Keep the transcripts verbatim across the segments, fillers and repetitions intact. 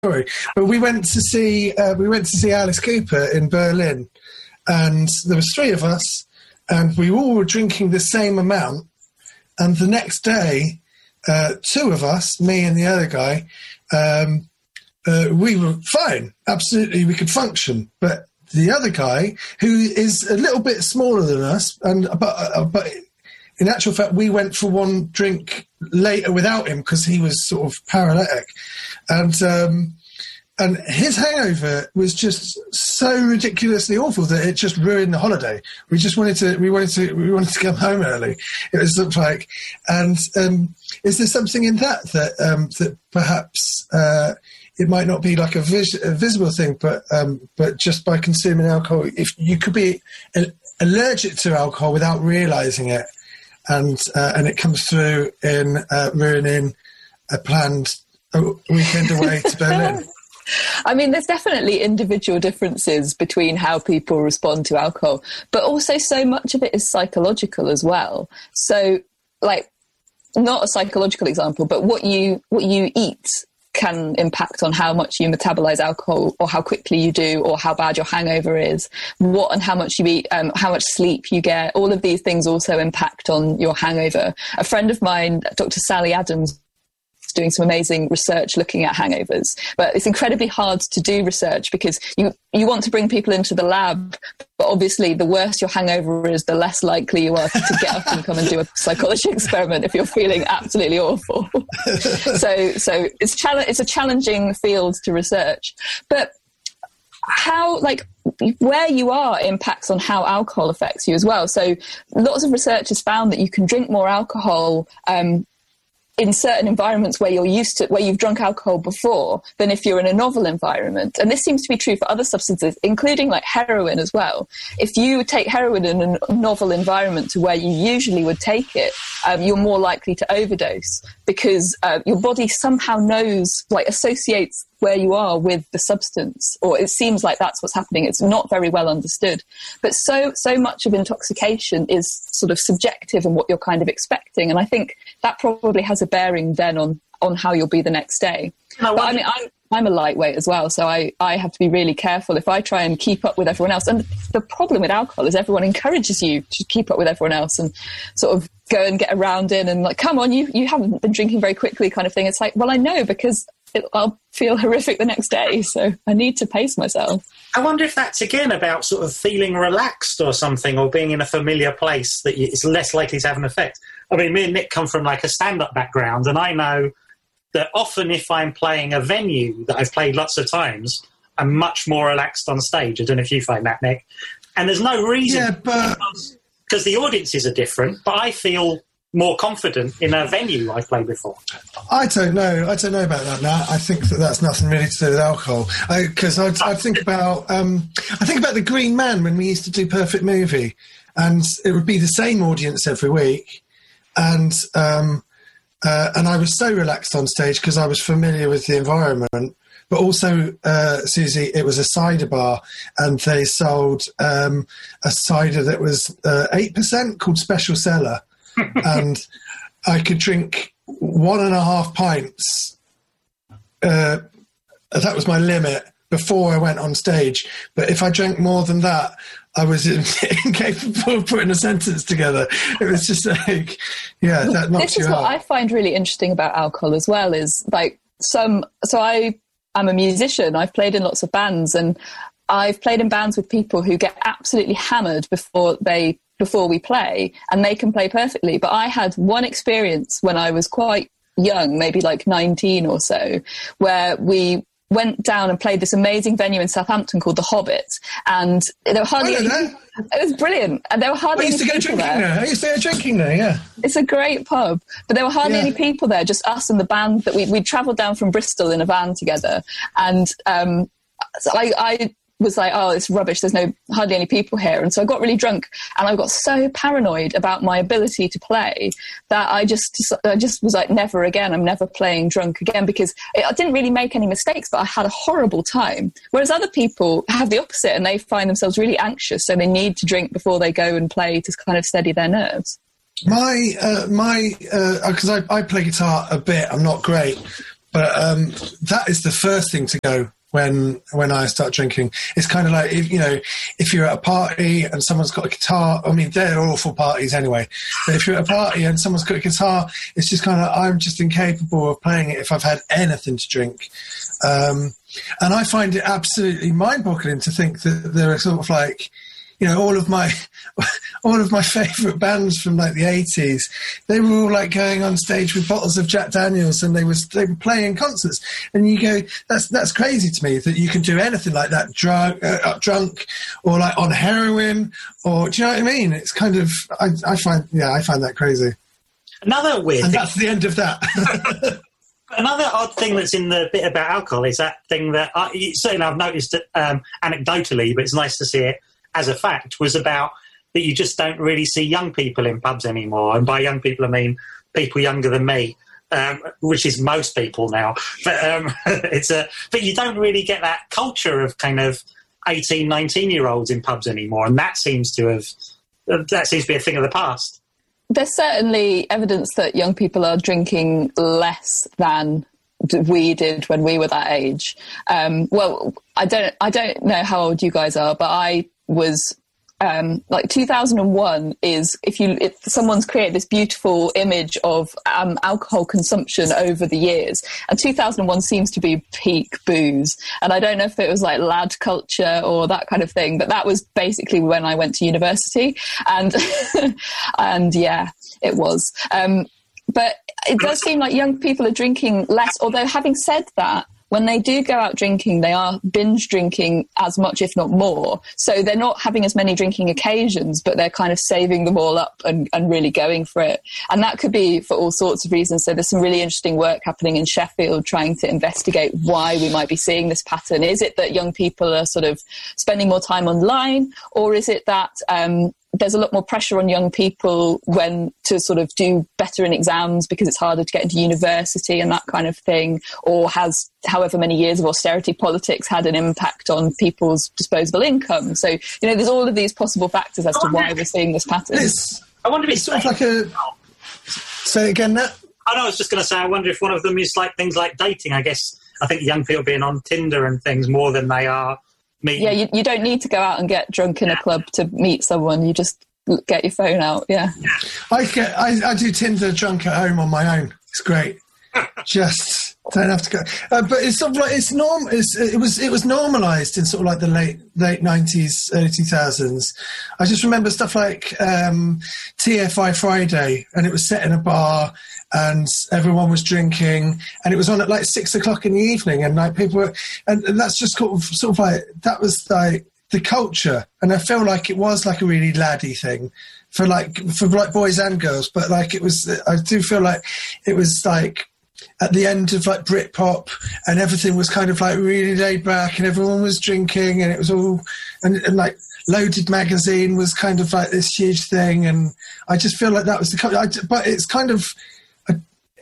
story. But we went to see uh, we went to see Alice Cooper in Berlin, and there was three of us, and we all were drinking the same amount. And the next day, uh, two of us, me and the other guy, um, uh, we were fine. Absolutely, we could function. But the other guy, who is a little bit smaller than us, and but uh, but in actual fact, we went for one drink later without him because he was sort of paralytic, and um, and his hangover was just so ridiculously awful that it just ruined the holiday. We just wanted to we wanted to we wanted to come home early. It was sort of like, and um, is there something in that that um, that perhaps uh, it might not be like a, vis- a visible thing, but um, but just by consuming alcohol, if you could be allergic to alcohol without realising it. And uh, and it comes through in uh, ruining a planned weekend away to Berlin. I mean, there's definitely individual differences between how people respond to alcohol, but also so much of it is psychological as well. So, like, not a psychological example, but what you what you eat can impact on how much you metabolize alcohol, or how quickly you do, or how bad your hangover is, what and how much you eat, um, how much sleep you get. All of these things also impact on your hangover. A friend of mine, Doctor Sally Adams, is doing some amazing research looking at hangovers, but it's incredibly hard to do research because you, you want to bring people into the lab, but obviously the worse your hangover is, the less likely you are to, to get up and come and do a psychology experiment if you're feeling absolutely awful. so so it's chal- it's a challenging field to research. But how, like, where you are impacts on how alcohol affects you as well. So lots of research has found that you can drink more alcohol um, in certain environments where you're used to, where you've drunk alcohol before, than if you're in a novel environment. And this seems to be true for other substances, including like heroin as well. If you take heroin in a novel environment to where you usually would take it, um, you're more likely to overdose because uh, your body somehow knows, like associates where you are with the substance, or it seems like that's what's happening. It's not very well understood. But so so much of intoxication is sort of subjective and what you're kind of expecting. And I think that probably has a bearing then on, on how you'll be the next day. I but I mean, I'm, I'm a lightweight as well, so I, I have to be really careful if I try and keep up with everyone else. And the problem with alcohol is everyone encourages you to keep up with everyone else and sort of go and get around in and like, come on, you, you haven't been drinking very quickly kind of thing. It's like, well, I know, because it, I'll feel horrific the next day, so I need to pace myself. I wonder if that's, again, about sort of feeling relaxed or something, or being in a familiar place that it's less likely to have an effect. I mean, me and Nick come from like a stand-up background, and I know that often if I'm playing a venue that I've played lots of times, I'm much more relaxed on stage. I don't know if you find that, Nick. And there's no reason, yeah, but... because the audiences are different, but I feel more confident in a venue I've played before. I don't know. I don't know about that now. I think that that's nothing really to do with alcohol. Because I, I, I think about um, I think about the Green Man when we used to do Perfect Movie, and it would be the same audience every week, and um, uh, and I was so relaxed on stage because I was familiar with the environment. But also, uh, Susie, it was a cider bar, and they sold um, a cider that was uh, eight percent called Special Cellar. And I could drink one and a half pints. Uh, that was my limit before I went on stage. But if I drank more than that, I was incapable of putting a sentence together. It was just like, yeah, that knocks you out. This is what I find really interesting about alcohol as well, is like some, so I, I'm a musician. I've played in lots of bands, and I've played in bands with people who get absolutely hammered before they before we play, and they can play perfectly. But I had one experience when I was quite young, maybe like nineteen or so, where we went down and played this amazing venue in Southampton called The Hobbit, and there were hardly any, it was brilliant, and there were hardly I used any to go people drinking there. there. I used to go drinking there, yeah. It's a great pub, but there were hardly yeah. any people there, just us and the band that we we travelled down from Bristol in a van together, and um, so I, I was like, oh, it's rubbish, there's no hardly any people here. And so I got really drunk, and I got so paranoid about my ability to play that I just I just was like, never again, I'm never playing drunk again, because it, I didn't really make any mistakes, but I had a horrible time. Whereas other people have the opposite, and they find themselves really anxious, so they need to drink before they go and play to kind of steady their nerves. My, uh, my, because uh, I, I play guitar a bit, I'm not great, but um, that is the first thing to go when when I start drinking. It's kind of like, if, you know, if you're at a party and someone's got a guitar, I mean, they're awful parties anyway, but if you're at a party and someone's got a guitar, it's just kind of, I'm just incapable of playing it if I've had anything to drink. Um, and I find it absolutely mind-boggling to think that there are sort of like, you know, all of my all of my favourite bands from like the eighties, they were all like going on stage with bottles of Jack Daniels, and they was they were playing concerts. And you go, that's that's crazy to me that you can do anything like that, drunk, uh, drunk, or like on heroin, or do you know what I mean? It's kind of, I, I find, yeah, I find that crazy. Another weird, and thing. That's the end of that. Another odd thing that's in the bit about alcohol is that thing that I, certainly I've noticed it, um, anecdotally, but it's nice to see it as a fact, was about that you just don't really see young people in pubs anymore. And by young people, I mean people younger than me, um, which is most people now. But um, it's a, but you don't really get that culture of kind of eighteen, nineteen-year-olds in pubs anymore. And that seems to have, that seems to be a thing of the past. There's certainly evidence that young people are drinking less than we did when we were that age. Um, well, I don't, I don't know how old you guys are, but I was um, like two thousand one is, if you, if someone's created this beautiful image of um, alcohol consumption over the years, and two thousand one seems to be peak booze. And I don't know if it was like lad culture or that kind of thing, but that was basically when I went to university, and and yeah, it was. Um, but it does seem like young people are drinking less, although having said that, when they do go out drinking, they are binge drinking as much, if not more. So they're not having as many drinking occasions, but they're kind of saving them all up and, and really going for it. And that could be for all sorts of reasons. So there's some really interesting work happening in Sheffield trying to investigate why we might be seeing this pattern. Is it that young people are sort of spending more time online, or is it that um, there's a lot more pressure on young people when to sort of do better in exams because it's harder to get into university and that kind of thing? Or has however many years of austerity politics had an impact on people's disposable income? So, you know, there's all of these possible factors as to why we're seeing this pattern. It's, I wonder if it's sort of like a... Say again, Nat? I know, I was just going to say, I wonder if one of them is like things like dating. I guess, I think young people being on Tinder and things more than they are meeting. Yeah, you, you don't need to go out and get drunk in yeah. a club to meet someone. You just get your phone out, yeah. I get, I, I do Tinder drunk at home on my own. It's great. Just don't have to go. Uh, but it's sort of like, it's norm. It's, it was it was normalised in sort of like the late late nineties, early two thousands. I just remember stuff like um, T F I Friday, and it was set in a bar, and everyone was drinking, and it was on at like six o'clock in the evening, and like people were, and, and that's just sort of sort of like, that was like the culture, and I feel like it was like a really laddie thing for like for like boys and girls, but like it was, I do feel like it was like at the end of like Britpop, and everything was kind of like really laid back, and everyone was drinking, and it was all, and, and like Loaded magazine was kind of like this huge thing, and I just feel like that was the, I, but it's kind of, a,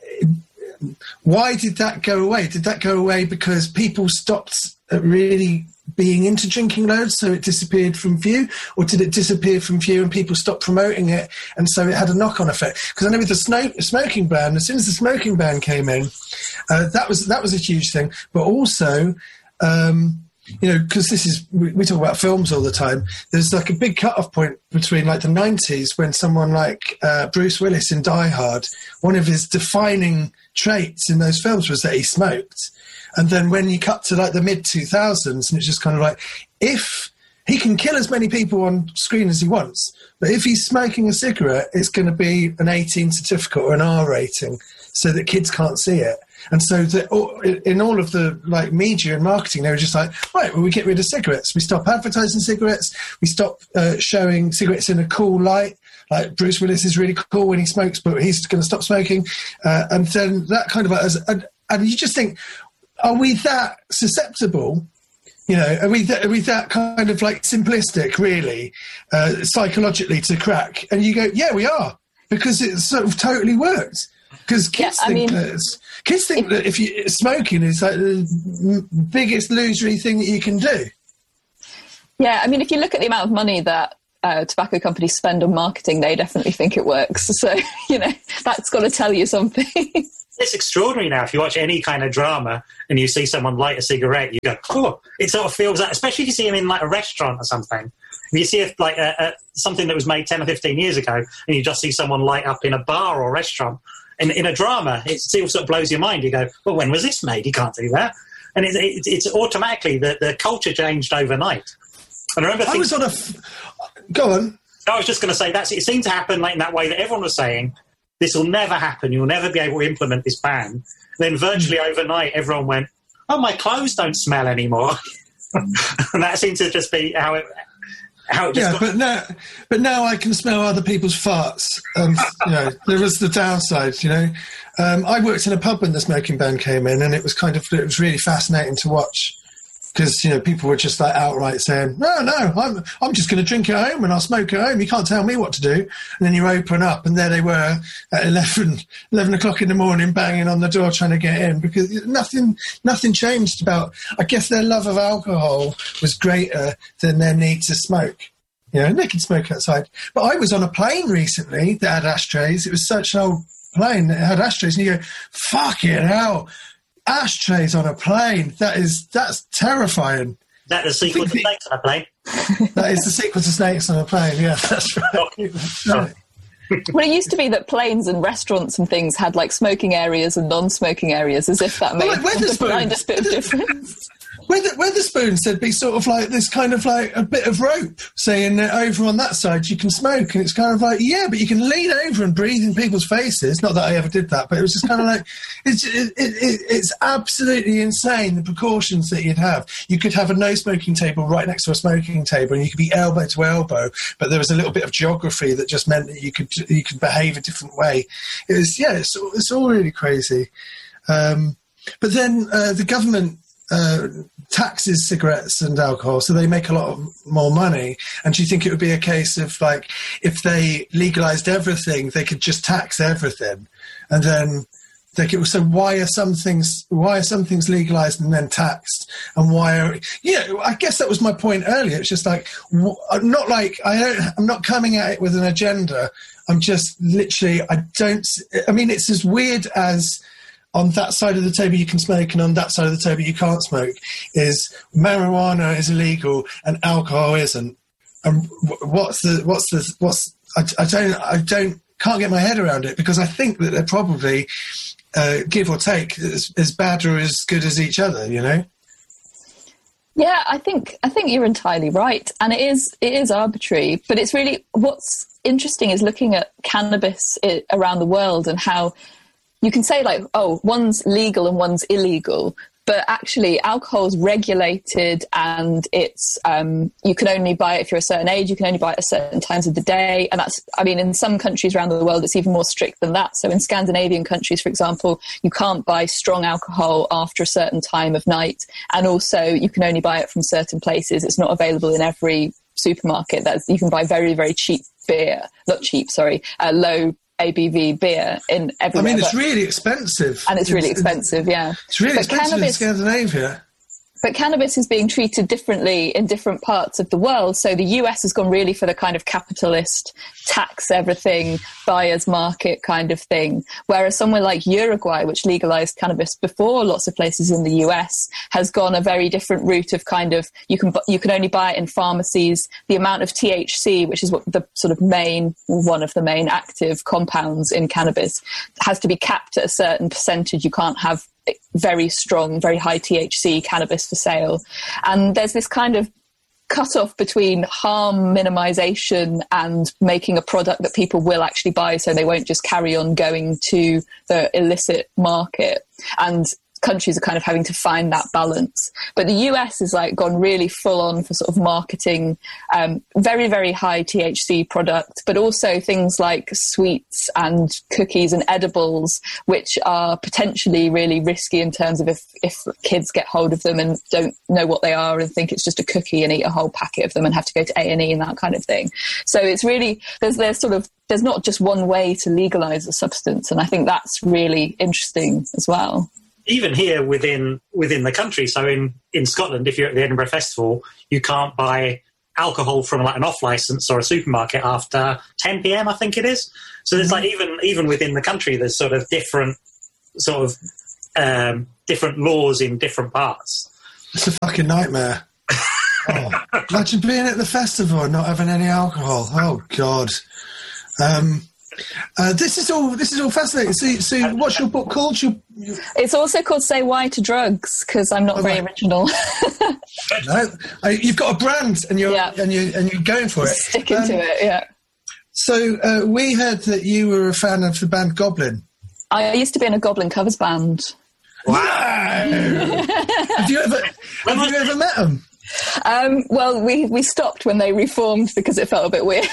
why did that go away? Did that go away because people stopped really being into drinking loads, so it disappeared from view, or did it disappear from view and people stopped promoting it, and so it had a knock-on effect? Because I know with the snow, smoking ban, as soon as the smoking ban came in, uh, that was that was a huge thing. But also, um, you know, because this is, we, we talk about films all the time, there's like a big cut-off point between like the nineties when someone like uh, Bruce Willis in Die Hard, one of his defining traits in those films was that he smoked. And then when you cut to like the mid two thousands, and it's just kind of like, if he can kill as many people on screen as he wants, but if he's smoking a cigarette, it's going to be an eighteen certificate or an R rating so that kids can't see it. And so the, in all of the like media and marketing, they were just like, right, well, we get rid of cigarettes. We stop advertising cigarettes. We stop uh, showing cigarettes in a cool light. Like Bruce Willis is really cool when he smokes, but he's going to stop smoking. Uh, and then that kind of, and, and you just think, are we that susceptible? You know, are we that, are we that kind of like simplistic, really, uh, psychologically to crack? And you go, yeah, we are, because it sort of totally works. Because kids yeah, think mean, that kids think if, that if you smoking is like the biggest losery thing that you can do. Yeah, I mean, if you look at the amount of money that uh, tobacco companies spend on marketing, they definitely think it works. So, you know, that's got to tell you something. It's extraordinary now. If you watch any kind of drama and you see someone light a cigarette, you go, oh, it sort of feels that, especially if you see them in like a restaurant or something. If you see if, like a, a, something that was made ten or fifteen years ago and you just see someone light up in a bar or restaurant, in, in a drama, it still sort of blows your mind. You go, well, when was this made? You can't do that. And it, it, it's automatically that the culture changed overnight. And I remember I thinking, was on a... F- Go on. I was just going to say, that's it seemed to happen like in that way that everyone was saying, this will never happen. You'll never be able to implement this ban. Then virtually mm. overnight, everyone went, oh, my clothes don't smell anymore. And that seemed to just be how it... How it just yeah, got- but now, but now I can smell other people's farts. And, you know, there was the downside, you know. Um, I worked in a pub when the smoking ban came in, and it was kind of, it was really fascinating to watch. Because, you know, people were just like outright saying, no, no, I'm I'm just going to drink at home and I'll smoke at home. You can't tell me what to do. And then you open up and there they were at eleven, eleven o'clock in the morning banging on the door trying to get in because nothing nothing changed about, I guess their love of alcohol was greater than their need to smoke. You know, they can smoke outside. But I was on a plane recently that had ashtrays. It was such an old plane that had ashtrays and you go, fucking hell. Ashtrays on a plane. That is, that's terrifying. Is that the sequel to Snakes on a Plane? That is the sequel to Snakes on a Plane, yeah, that's right. That's right. Well, it used to be that planes and restaurants and things had like smoking areas and non-smoking areas, as if that made well, like the slightest bit of difference. Weather, Weatherspoons, there'd be sort of like this kind of like a bit of rope saying that over on that side you can smoke, and it's kind of like, yeah, but you can lean over and breathe in people's faces. Not that I ever did that, but it was just kind of like, it's it, it, it, it's absolutely insane the precautions that you'd have. You could have a no smoking table right next to a smoking table, and you could be elbow to elbow, but there was a little bit of geography that just meant that you could you could behave a different way. It was yeah, it's it's all really crazy. Um, but then uh, the government. Uh, taxes cigarettes and alcohol, so they make a lot of more money. And do you think it would be a case of like if they legalized everything, they could just tax everything, and then they could? So why are some things why are some things legalized and then taxed, and why are yeah? You know, I guess that was my point earlier. It's just like not like I don't. I'm not coming at it with an agenda. I'm just literally. I don't. I mean, it's as weird as. On that side of the table you can smoke, and on that side of the table you can't smoke. Is marijuana is illegal and alcohol isn't. And what's the what's the what's I, I don't I don't can't get my head around it, because I think that they're probably uh, give or take as, as bad or as good as each other. You know. Yeah, I think I think you're entirely right, and it is it is arbitrary. But it's really what's interesting is looking at cannabis around the world and how. You can say like, oh, one's legal and one's illegal, but actually alcohol's regulated, and it's um, you can only buy it if you're a certain age, you can only buy it at certain times of the day. And that's, I mean, in some countries around the world, it's even more strict than that. So in Scandinavian countries, for example, you can't buy strong alcohol after a certain time of night. And also you can only buy it from certain places. It's not available in every supermarket. That's, you can buy very, very cheap beer, not cheap, sorry, uh, low A B V beer in everywhere. I mean, it's really expensive. And it's really it's, expensive, yeah. It's really but expensive cannabis, in Scandinavia. But cannabis is being treated differently in different parts of the world. So the U S has gone really for the kind of capitalist, tax everything, buyer's market kind of thing. Whereas somewhere like Uruguay, which legalized cannabis before lots of places in the U S, has gone a very different route of kind of, you can you can only buy it in pharmacies. The amount of T H C, which is what the sort of main, one of the main active compounds in cannabis, has to be capped at a certain percentage. You can't have very strong, very high T H C cannabis for sale. And there's this kind of cut-off between harm minimization and making a product that people will actually buy, so they won't just carry on going to the illicit market. And countries are kind of having to find that balance. But the U S has like gone really full on for sort of marketing um, very, very high T H C product, but also things like sweets and cookies and edibles, which are potentially really risky in terms of if, if kids get hold of them and don't know what they are and think it's just a cookie and eat a whole packet of them and have to go to A and E and that kind of thing. So it's really, there's, there's sort of, there's not just one way to legalize a substance. And I think that's really interesting as well. Even here within within the country, so in, in Scotland, if you're at the Edinburgh Festival, you can't buy alcohol from like an off license or a supermarket after ten p.m. I think it is. So there's like even even within the country, there's sort of different sort of um, different laws in different parts. It's a fucking nightmare. Oh, imagine being at the festival and not having any alcohol. Oh God. Um, uh, this is all. This is all fascinating. So, so what's your book called? Your, your... It's also called "Say Why to Drugs" because I'm not oh, very right. original. No, I, you've got a brand, and you're yeah. and you and you're going for it. Sticking um, to it, yeah. So uh, we heard that you were a fan of the band Goblin. I used to be in a Goblin covers band. Wow! have you ever have you ever met them? Um, well, we, we stopped when they reformed because it felt a bit weird.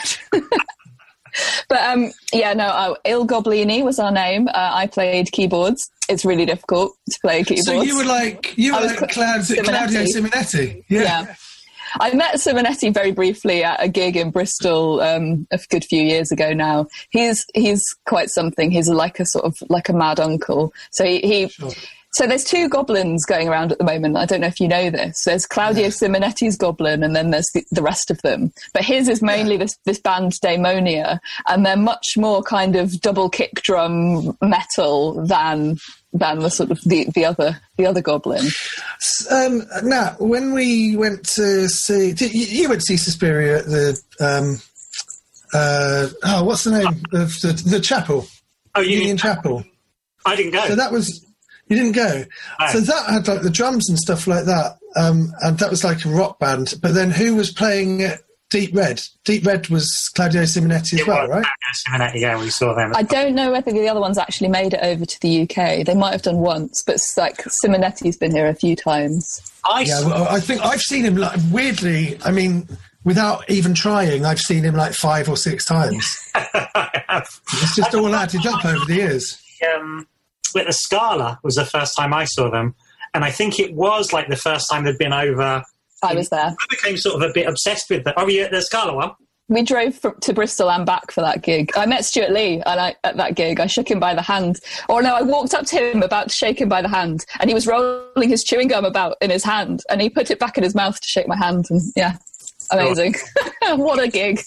But um, yeah, no, uh, Il Goblini was our name. Uh, I played keyboards. It's really difficult to play keyboards. So you were like you were like Cl- Claudio Simonetti. Claudio Simonetti. Yeah. yeah. I met Simonetti very briefly at a gig in Bristol um, a good few years ago now. He's he's quite something. He's like a sort of like a mad uncle. So he, he sure. So there's two goblins going around at the moment. I don't know if you know this. There's Claudio yeah. Simonetti's goblin, and then there's the, the rest of them. But his is mainly yeah. this, this band Daemonia, and they're much more kind of double kick drum metal than than the sort of the, the other the other goblin. Um, now, when we went to see, did, you, you went to see Suspiria at the um, uh, oh, what's the name of the, the chapel? Oh, Union, Union Chapel. I didn't go. So that was. You didn't go. No. So that had like the drums and stuff like that. Um, and that was like a rock band. But then who was playing Deep Red? Deep Red was Claudio Simonetti as it well, right? Claudio Simonetti, yeah, we saw them. I don't know whether the other ones actually made it over to the U K. They might have done once, but it's like Simonetti's been here a few times. I yeah, well, I think I've seen him like weirdly. I mean, without even trying, I've seen him like five or six times. I have. It's just all added up over the years. Um, But the Scala was the first time I saw them, and I think it was like the first time they'd been over. I was there. I became sort of a bit obsessed with them. Oh, were you at the Scala one? We drove from, to Bristol and back for that gig. I met Stuart Lee and I, at that gig. I shook him by the hand. Or no, I walked up to him about to shake him by the hand, and he was rolling his chewing gum about in his hand, and he put it back in his mouth to shake my hand. And yeah, amazing. Oh. What a gig.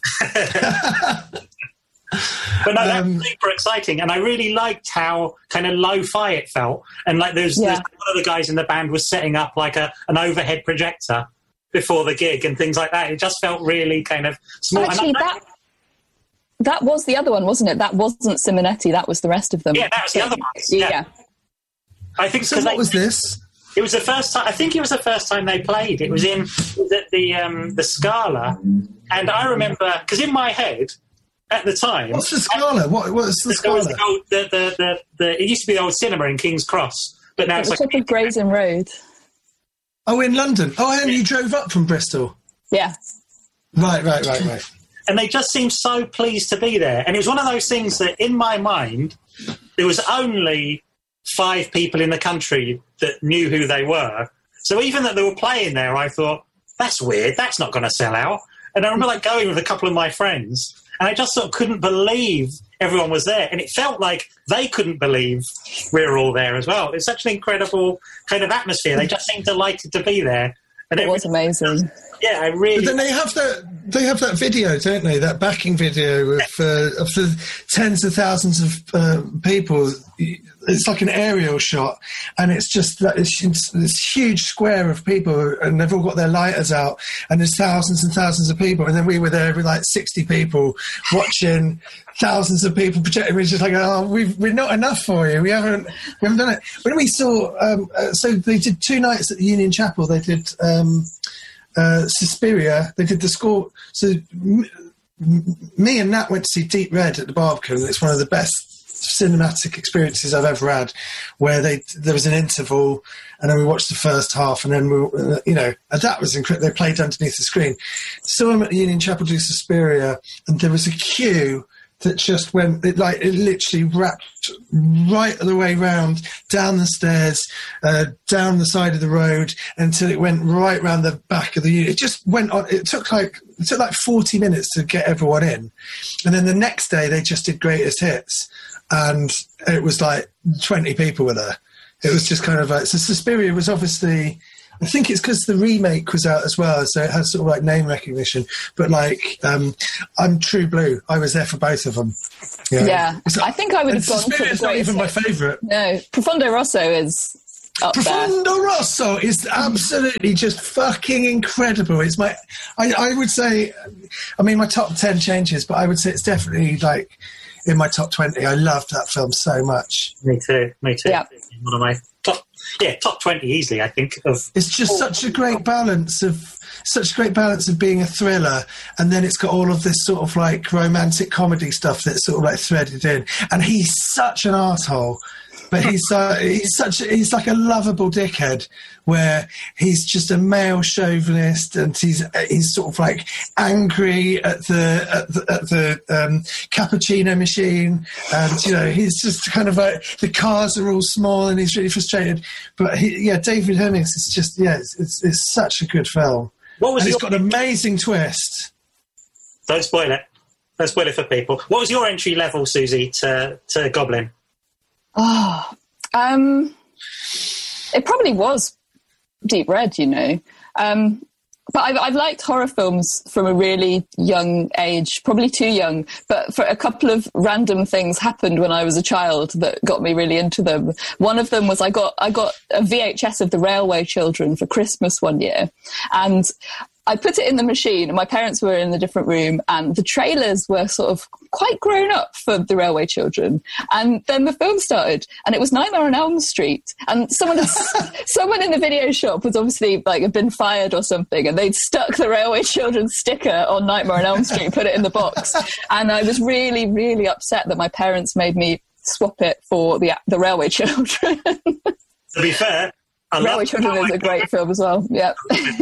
But no, that was um, super exciting, and I really liked how kind of lo-fi it felt. And like, there's, yeah. there's one of the guys in the band was setting up like a an overhead projector before the gig and things like that. It just felt really kind of small. Actually, that that was the other one, wasn't it? That wasn't Simonetti. That was the rest of them. Yeah, that was the other ones. Yeah, yeah. I think so. What they, was this? It was the first time. I think it was the first time they played. It was in it was at the um, the Scala, and I remember because in my head. At the time... What's the Scala? What, what's the Scala? The, old, the, the, the, the, it used to be the old cinema in King's Cross, but now at it's the like... top of Grayson Road. Oh, in London. Oh, and yeah. You drove up from Bristol? Yeah. Right, right, right, right. And they just seemed so pleased to be there. And it was one of those things that, in my mind, there was only five people in the country that knew who they were. So even that they were playing there, I thought, that's weird, that's not going to sell out. And I remember like going with a couple of my friends... And I just sort of couldn't believe everyone was there. And it felt like they couldn't believe we were all there as well. It's such an incredible kind of atmosphere. They just seemed delighted to be there. And it, it was amazing. Yeah, I really... But then they have that, they have that video, don't they? That backing video of, uh, of the tens of thousands of uh, people. It's like an aerial shot, and it's just like this, this huge square of people, and they've all got their lighters out, and there's thousands and thousands of people, and then we were there with like sixty people watching thousands of people projecting. We're just like, oh, we've, we're not enough for you. We haven't, we haven't done it. When we saw, um, uh, so they did two nights at the Union Chapel. They did um, uh, Suspiria. They did the score. So m- me and Nat went to see Deep Red at the Barbican. It's one of the best cinematic experiences I've ever had, where they there was an interval and then we watched the first half, and then we uh, you know and that was incredible. They played underneath the screen. Saw him at the Union Chapel do Suspiria, and there was a queue that just went it like it literally wrapped right the way round, down the stairs, uh, down the side of the road, until it went right round the back of the unit. It just went on. It took like it took like forty minutes to get everyone in, and then the next day they just did Greatest Hits. And it was like twenty people were there. It was just kind of like, so Suspiria was obviously, I think it's because the remake was out as well, so it has sort of like name recognition. But like, um, I'm True Blue. I was there for both of them. Yeah, yeah. So, I think I would have gone for It's not even my favourite. No, Profondo Rosso is up Profondo there. Rosso is absolutely just fucking incredible. It's my, I, I would say, I mean, my top ten changes, but I would say it's definitely like in my top twenty. I loved that film so much. Me too. Me too. Yeah. One of my top, yeah, top twenty easily. I think of. It's just such a great balance of such a great balance of being a thriller, and then it's got all of this sort of like romantic comedy stuff that's sort of like threaded in. And he's such an arsehole. But he's uh, he's such a, he's like a lovable dickhead, where he's just a male chauvinist, and he's he's sort of like angry at the at the, at the um, cappuccino machine, and you know he's just kind of like the cars are all small, and he's really frustrated. But he, yeah, David Hemmings is just yeah, it's, it's, it's such a good film. What was and your... it's got an amazing twist. Don't spoil it. Don't spoil it for people. What was your entry level, Susie, to to Goblin? Oh, um, it probably was Deep Red, you know. Um, but I've, I've liked horror films from a really young age, probably too young. But for a couple of random things happened when I was a child that got me really into them. One of them was I got I got a V H S of The Railway Children for Christmas one year, and I put it in the machine, and my parents were in a different room, and the trailers were sort of quite grown up for The Railway Children. And then the film started, and it was Nightmare on Elm Street. And someone had, someone in the video shop was obviously like had been fired or something, and they'd stuck the Railway Children sticker on Nightmare on Elm Street, put it in the box. And I was really, really upset that my parents made me swap it for the the Railway Children. To be fair, I Railway Children is a great film as well. Yeah.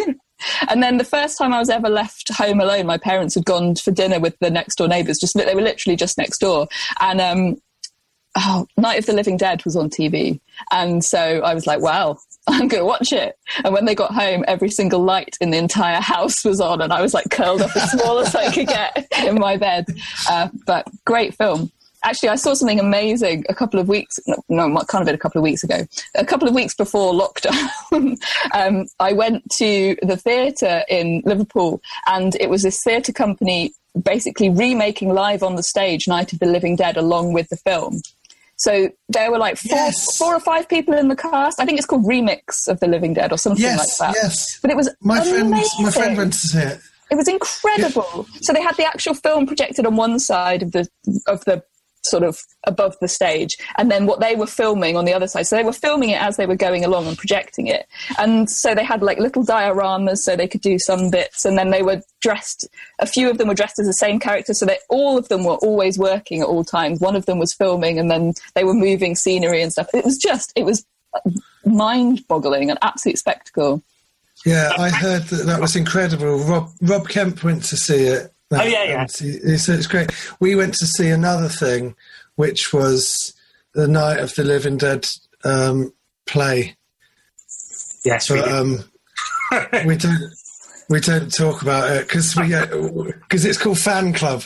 And then the first time I was ever left home alone, my parents had gone for dinner with the next door neighbours. Just they were literally just next door, and um, oh, Night of the Living Dead was on T V, and so I was like, "Wow, I'm going to watch it." And when they got home, every single light in the entire house was on, and I was like curled up as small as I could get in my bed. Uh, but great film. Actually, I saw something amazing a couple of weeks, no, no, it can't have been a couple of weeks ago, a couple of weeks before lockdown. um, I went to the theatre in Liverpool, and it was this theatre company basically remaking live on the stage Night of the Living Dead along with the film. So there were like four, yes. four or five people in the cast. I think it's called Remix of the Living Dead or something yes, like that. Yes, but it was my amazing. friend. My friend went to see it. It was incredible. Yeah. So they had the actual film projected on one side of the of the sort of above the stage, and then what they were filming on the other side. So they were filming it as they were going along and projecting it. And so they had like little dioramas so they could do some bits, and then they were dressed, a few of them were dressed as the same character, so that all of them were always working at all times. One of them was filming, and then they were moving scenery and stuff. It was just, it was mind-boggling, an absolute spectacle. Yeah, I heard that that was incredible. Rob Rob Kemp went to see it. Oh, yeah, yeah. He, he said it's great. We went to see another thing, which was the Night of the Living Dead um, play. Yes, but, we, um, we don't we don't talk about it because we because uh, it's called Fan Club.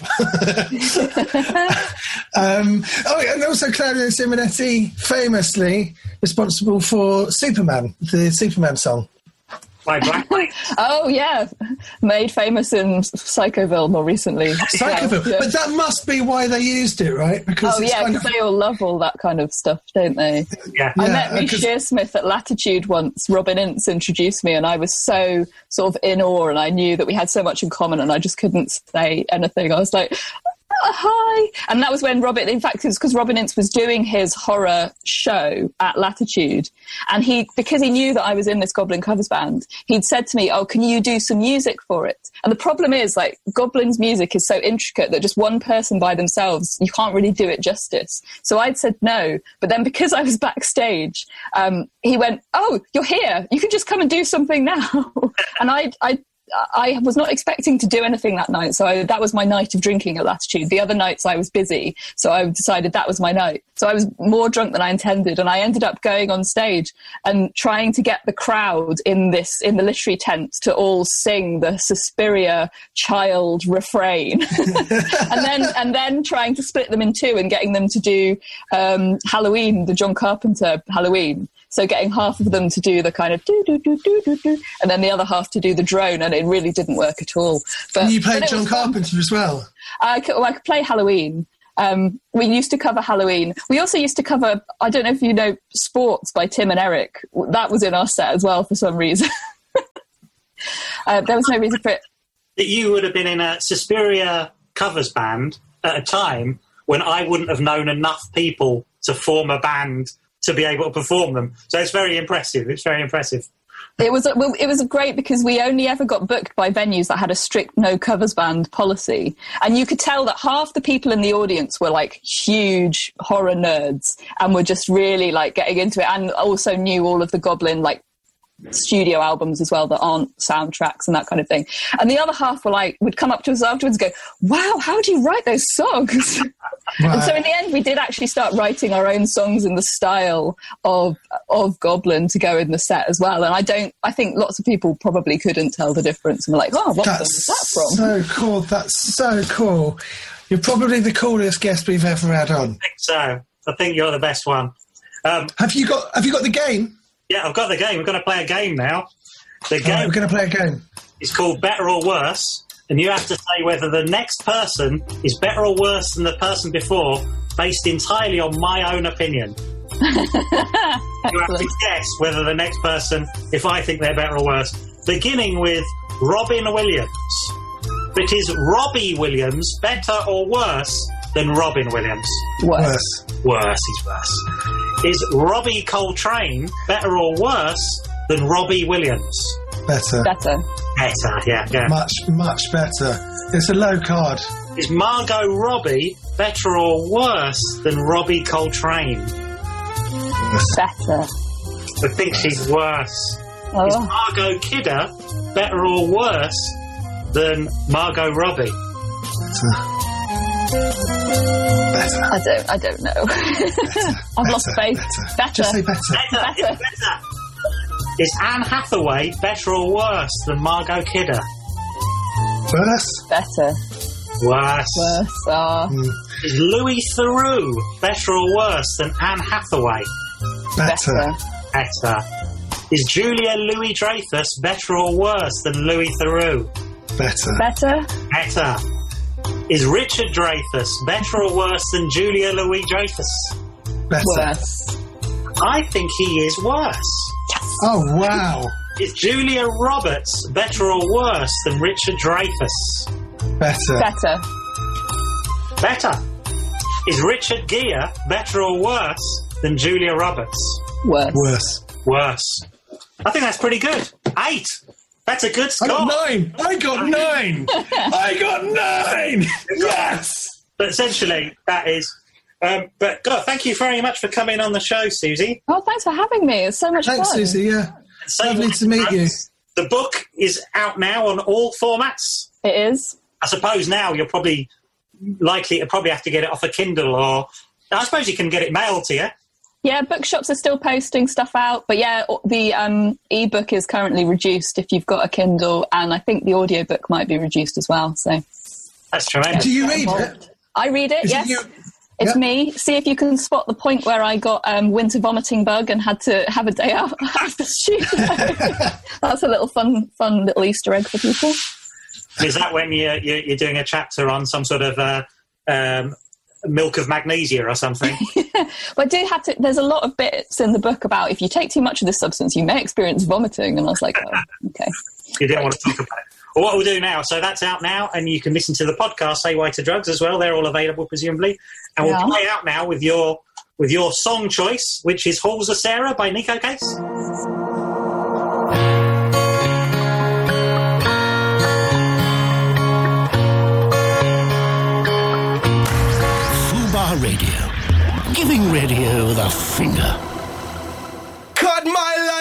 um, oh, and also Claudio Simonetti, famously responsible for Superman, the Superman song. My Black Knight. Oh, yeah. Made famous in Psychoville more recently. Psychoville. Yeah. But that must be why they used it, right? Because oh, it's yeah, kind because of... they all love all that kind of stuff, don't they? Yeah. I yeah, met Reece cause... Shearsmith at Latitude once. Robin Ince introduced me, and I was so sort of in awe, and I knew that we had so much in common, and I just couldn't say anything. I was like... hi. And that was when Robin, in fact, it was because Robin Ince was doing his horror show at Latitude. And he, because he knew that I was in this Goblin covers band, he'd said to me, oh, can you do some music for it? And the problem is, like, Goblin's music is so intricate that just one person by themselves, you can't really do it justice. So I'd said no. But then because I was backstage, um, he went, oh, you're here. You can just come and do something now. And I, I, I was not expecting to do anything that night, so I, that was my night of drinking at Latitude. The other nights I was busy, so I decided that was my night. So I was more drunk than I intended, and I ended up going on stage and trying to get the crowd in this in the literary tent to all sing the Suspiria child refrain, and then and then trying to split them in two and getting them to do um, Halloween, the John Carpenter Halloween. So getting half of them to do the kind of do do do do do do, and then the other half to do the drone, and it really didn't work at all. But and you played but John Carpenter as well. I could, well, I could play Halloween. Um, we used to cover Halloween. We also used to cover, I don't know if you know, Sports by Tim and Eric. That was in our set as well for some reason. uh, there was no reason for it. That you would have been in a Suspiria covers band at a time when I wouldn't have known enough people to form a band to be able to perform them. So it's very impressive. It's very impressive. It was well, it was great because we only ever got booked by venues that had a strict no covers band policy, and you could tell that half the people in the audience were like huge horror nerds and were just really like getting into it, and also knew all of the Goblin like studio albums as well that aren't soundtracks and that kind of thing. And the other half were like would come up to us afterwards and go, "Wow, how do you write those songs?" Right. And so in the end, we did actually start writing our own songs in the style of of Goblin to go in the set as well. And I don't, I think lots of people probably couldn't tell the difference and were like, "Oh, what song is that from?" So cool! That's so cool. You're probably the coolest guest we've ever had on. I think so. I think you're the best one. Um, have you got Have you got the game? Yeah, I've got the game. We're going to play a game now. The game. Right, we're going to play a game. It's called Better or Worse. And you have to say whether the next person is better or worse than the person before, based entirely on my own opinion. You have to guess whether the next person, if I think they're better or worse. Beginning with Robin Williams. But is Robbie Williams better or worse than Robin Williams? Worse. Worse, he's worse. Is Robbie Coltrane better or worse than Robbie Williams? Better. Better. Better, yeah, yeah. Much, much better. It's a low card. Is Margot Robbie better or worse than Robbie Coltrane? Better. I think she's worse. Oh. Is Margot Kidder better or worse than Margot Robbie? Better. Better. I don't. I don't know. Better. I've better. lost faith. Better. Better. Just say better. Better. Better. It's better. Is Anne Hathaway better or worse than Margot Kidder? Worse. Better. Worse. Worse. Oh. Mm. Is Louis Theroux better or worse than Anne Hathaway? Better. Better. Better. Is Julia Louis-Dreyfus better or worse than Louis Theroux? Better. Better. Better. Is Richard Dreyfuss better or worse than Julia Louis-Dreyfus? Better. Worse. I think he is worse. Oh, wow. Is Julia Roberts better or worse than Richard Dreyfuss? Better. Better. Better. Is Richard Gere better or worse than Julia Roberts? Worse. Worse. Worse. I think that's pretty good. Eight. That's a good I score. got nine. I got nine. I got nine. Yes. But essentially, that is... Um, but, God, thank you very much for coming on the show, Susie. Oh, thanks for having me. It's so much Thanks, fun. Susie. Yeah. So Lovely to meet you. The book is out now on all formats. It is. I suppose now you're probably likely to probably have to get it off a Kindle, or I suppose you can get it mailed to you. Yeah, bookshops are still posting stuff out, but yeah, the um, ebook is currently reduced if you've got a Kindle, and I think the audiobook might be reduced as well. So that's tremendous. Do you read it? I read it. Is yes. it you? It's Yep. me. See if you can spot the point where I got um, winter vomiting bug and had to have a day out of the studio. That's a little fun, fun little Easter egg for people. Is that when you're, you're doing a chapter on some sort of uh, um, milk of magnesia or something? But I do have to. There's a lot of bits in the book about if you take too much of this substance, you may experience vomiting. And I was like, oh, okay. You didn't want to talk about it. Well, what we'll do now, so that's out now, and you can listen to the podcast, Say Why to Drugs, as well. They're all available, presumably. And we'll Yeah. play out now with your with your song choice, which is Halls of Sarah by Nico Case. Fubar Radio. Giving radio the finger. Cut my life.